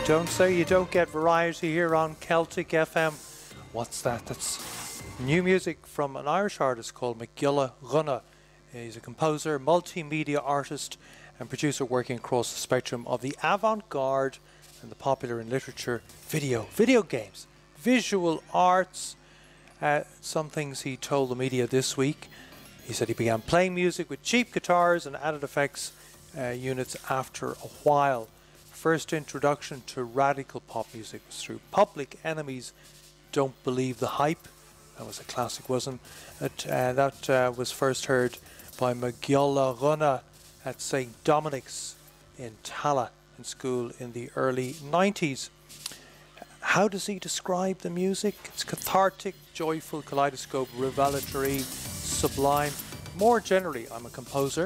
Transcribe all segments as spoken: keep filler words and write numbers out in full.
You don't say you don't get variety here on Celtic F M. What's that? That's new music from an Irish artist called McGilla Gunna. He's a composer, multimedia artist and producer working across the spectrum of the avant-garde and the popular in literature, video, video games, visual arts. Uh, some things he told the media this week. He said he began playing music with cheap guitars and added effects uh, units after a while. First introduction to radical pop music was through Public Enemy's Don't Believe the Hype. That was a classic, wasn't it? Uh, that uh, was first heard by McGilla Gunna at Saint Dominic's in Tala in school in the early nineties. How does he describe the music? It's cathartic, joyful, kaleidoscope, revelatory, sublime. More generally, I'm a composer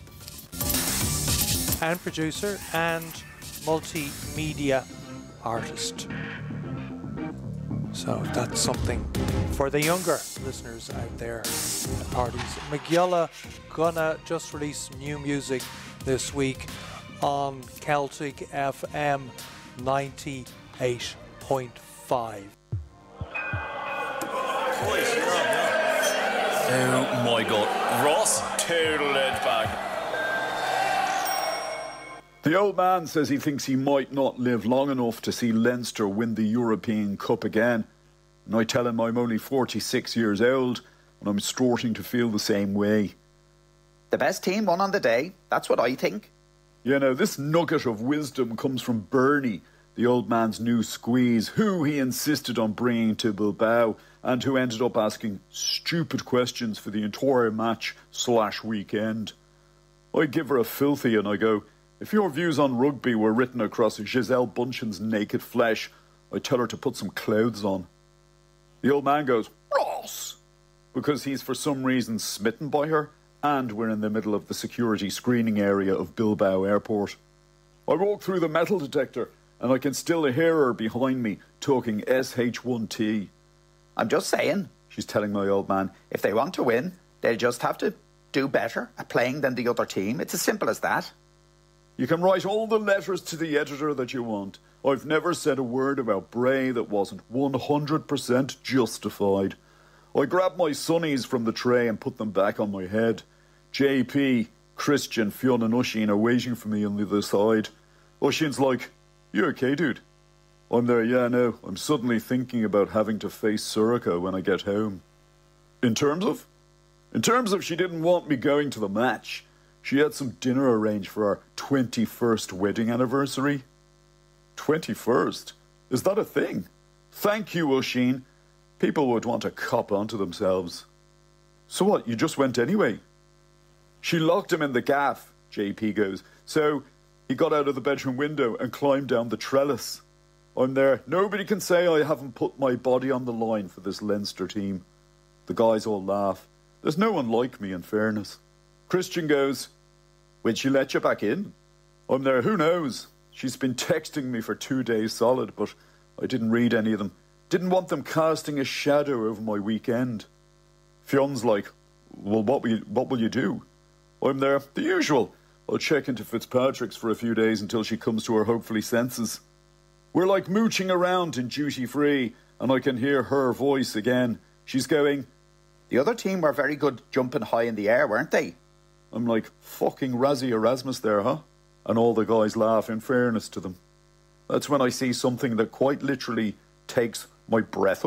and producer and multimedia artist. So that's something for the younger listeners out there at parties. McGilla Gunna just released new music this week on Celtic F M ninety-eight point five. Oh my God, Ross total it back. The old man says he thinks he might not live long enough to see Leinster win the European Cup again. And I tell him I'm only forty-six years old and I'm starting to feel the same way. The best team won on the day, that's what I think. You know, this nugget of wisdom comes from Bernie, the old man's new squeeze, who he insisted on bringing to Bilbao and who ended up asking stupid questions for the entire match slash weekend. I give her a filthy and I go, if your views on rugby were written across Giselle Bundchen's naked flesh, I'd tell her to put some clothes on. The old man goes, Ross! Because he's for some reason smitten by her, and we're in the middle of the security screening area of Bilbao Airport. I walk through the metal detector, and I can still hear her behind me talking S H one T. I'm just saying, she's telling my old man, if they want to win, they'll just have to do better at playing than the other team. It's as simple as that. You can write all the letters to the editor that you want. I've never said a word about Bray that wasn't one hundred percent justified. I grabbed my sunnies from the tray and put them back on my head. J P, Christian, Fionn and Oisín are waiting for me on the other side. Oisín's like, you okay, dude? I'm there, yeah, no. I'm suddenly thinking about having to face Surica when I get home. In terms of? In terms of she didn't want me going to the match. She had some dinner arranged for our twenty-first wedding anniversary. twenty-first? Is that a thing? Thank you, Oisín. People would want to cop onto themselves. So what, you just went anyway? She locked him in the gaff, J P goes. So he got out of the bedroom window and climbed down the trellis. I'm there. Nobody can say I haven't put my body on the line for this Leinster team. The guys all laugh. There's no one like me, in fairness. Christian goes, will she let you back in? I'm there, who knows? She's been texting me for two days solid, but I didn't read any of them. Didn't want them casting a shadow over my weekend. Fionn's like, well, what will you, what will you do? I'm there, the usual. I'll check into Fitzpatrick's for a few days until she comes to her hopefully senses. We're like mooching around in duty free, and I can hear her voice again. She's going, the other team were very good jumping high in the air, weren't they? I'm like, fucking Razzie Erasmus there, huh? And all the guys laugh, in fairness to them. That's when I see something that quite literally takes my breath away.